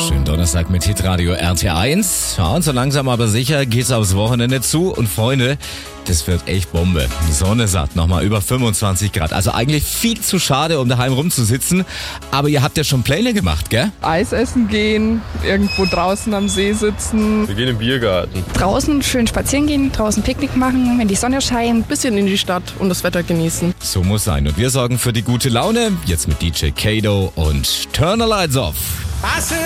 Schönen Donnerstag mit Hitradio RT1. Ja, und so langsam aber sicher geht's aufs Wochenende zu. Und Freunde, das wird echt Bombe. Sonne satt, nochmal über 25 Grad. Also eigentlich viel zu schade, um daheim rumzusitzen. Aber ihr habt ja schon Pläne gemacht, gell? Eis essen gehen, irgendwo draußen am See sitzen. Wir gehen im Biergarten. Draußen schön spazieren gehen, draußen Picknick machen, wenn die Sonne scheint. Bisschen in die Stadt und das Wetter genießen. So muss sein. Und wir sorgen für die gute Laune. Jetzt mit DJ Kato und Turn the Lights Off.